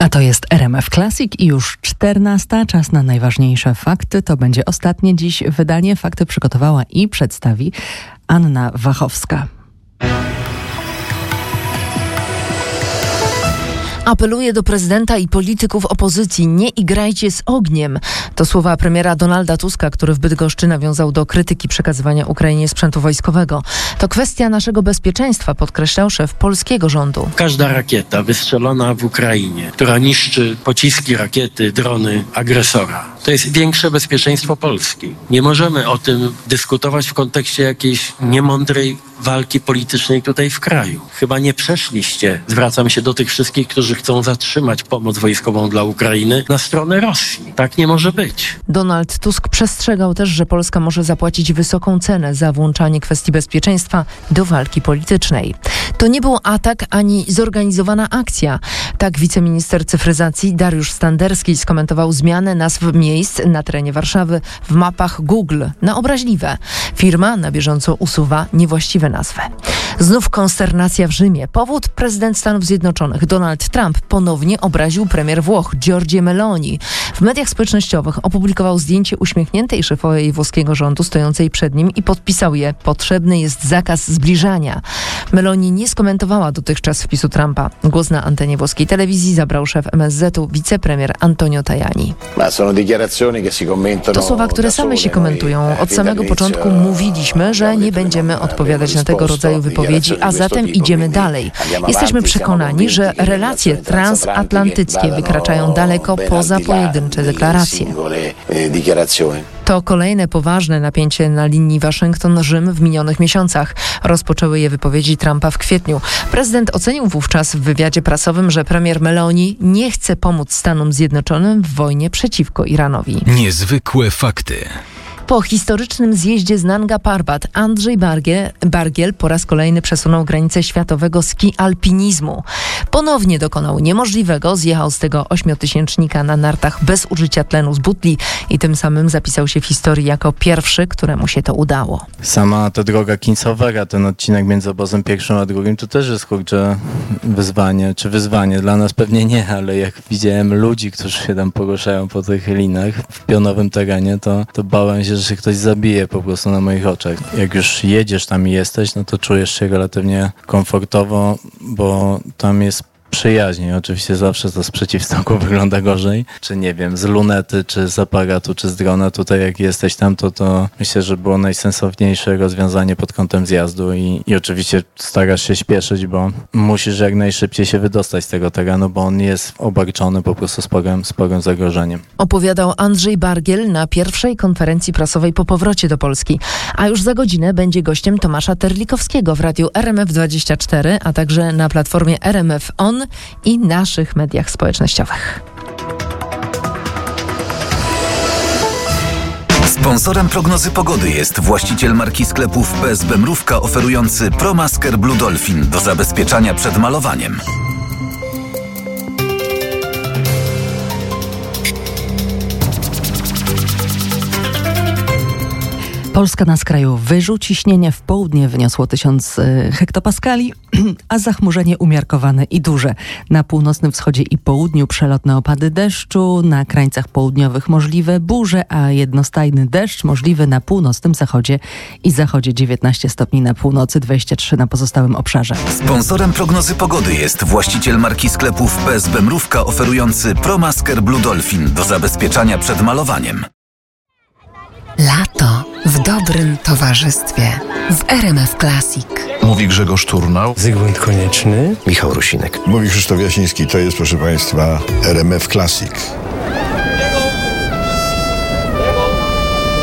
A to jest RMF Classic i już 14. Czas na najważniejsze fakty. To będzie ostatnie dziś wydanie. Fakty przygotowała i przedstawi Anna Wachowska. Apeluje do prezydenta i polityków opozycji: nie igrajcie z ogniem. To słowa premiera Donalda Tuska, który w Bydgoszczy nawiązał do krytyki przekazywania Ukrainie sprzętu wojskowego. To kwestia naszego bezpieczeństwa, podkreślał szef polskiego rządu. Każda rakieta wystrzelona w Ukrainie, która niszczy pociski, rakiety, drony agresora, to jest większe bezpieczeństwo Polski. Nie możemy o tym dyskutować w kontekście jakiejś niemądrej walki politycznej tutaj w kraju. Chyba nie przeszliście, zwracam się do tych wszystkich, którzy chcą zatrzymać pomoc wojskową dla Ukrainy, na stronę Rosji. Tak nie może być. Donald Tusk przestrzegał też, że Polska może zapłacić wysoką cenę za włączanie kwestii bezpieczeństwa do walki politycznej. To nie był atak ani zorganizowana akcja. Tak wiceminister cyfryzacji Dariusz Standerski skomentował zmianę nazw miejsc na terenie Warszawy w mapach Google na obraźliwe. Firma na bieżąco usuwa niewłaściwe nazwy. Znów konsternacja w Rzymie. Powód: prezydent Stanów Zjednoczonych Donald Trump ponownie obraził premier Włoch Giorgię Meloni. W mediach społecznościowych opublikował zdjęcie uśmiechniętej szefowej włoskiego rządu stojącej przed nim i podpisał je: potrzebny jest zakaz zbliżania. Meloni nie skomentowała dotychczas wpisu Trumpa. Głos na antenie włoskiej telewizji zabrał szef MSZ-u wicepremier Antonio Tajani. To słowa, które same się komentują. Od samego początku mówiliśmy, że nie będziemy odpowiadać na tego rodzaju wypowiedzi, a zatem idziemy dalej. Jesteśmy przekonani, że relacje transatlantyckie wykraczają daleko poza pojedyncze deklaracje. To kolejne poważne napięcie na linii Waszyngton-Rzym w minionych miesiącach. Rozpoczęły je wypowiedzi Trumpa w kwietniu. Prezydent ocenił wówczas w wywiadzie prasowym, że premier Meloni nie chce pomóc Stanom Zjednoczonym w wojnie przeciwko Iranowi. Niezwykłe fakty. Po historycznym zjeździe z Nanga Parbat Andrzej Bargiel po raz kolejny przesunął granicę światowego ski-alpinizmu. Ponownie dokonał niemożliwego, zjechał z tego 8-tysięcznika na nartach bez użycia tlenu z butli i tym samym zapisał się w historii jako pierwszy, któremu się to udało. Sama ta droga Kincovera, ten odcinek między obozem pierwszym a drugim, to też jest wyzwanie. Dla nas pewnie nie, ale jak widziałem ludzi, którzy się tam poruszają po tych linach w pionowym terenie, to bałem się, że się ktoś zabije po prostu na moich oczach. Jak już jedziesz tam i jesteś, no to czujesz się relatywnie komfortowo, bo tam jest przyjaźnie. Oczywiście zawsze to z przeciwstoku wygląda gorzej. Czy nie wiem, z lunety, czy z aparatu, czy z drona. Tutaj jak jesteś tam, to myślę, że było najsensowniejsze rozwiązanie pod kątem zjazdu i oczywiście starasz się śpieszyć, bo musisz jak najszybciej się wydostać z tego terenu, bo on jest obarczony po prostu sporym zagrożeniem. Opowiadał Andrzej Bargiel na pierwszej konferencji prasowej po powrocie do Polski. A już za godzinę będzie gościem Tomasza Terlikowskiego w radiu RMF24, a także na platformie RMF On i naszych mediach społecznościowych. Sponsorem prognozy pogody jest właściciel marki sklepów PSB Mrówka oferujący ProMasker Blue Dolphin do zabezpieczania przed malowaniem. Polska na skraju wyżu. Ciśnienie w południe wyniosło 1000 hektopaskali, a zachmurzenie umiarkowane i duże. Na północnym wschodzie i południu przelotne opady deszczu, na krańcach południowych możliwe burze, a jednostajny deszcz możliwy na północnym zachodzie i zachodzie. 19 stopni na północy, 23 na pozostałym obszarze. Sponsorem prognozy pogody jest właściciel marki sklepów PSB Mrówka oferujący ProMasker Blue Dolphin do zabezpieczania przed malowaniem. Lato w dobrym towarzystwie w RMF Classic. Mówi Grzegorz Turnał, Zygmunt Konieczny, Michał Rusinek. Mówi Krzysztof Jasiński. To jest, proszę Państwa, RMF Classic.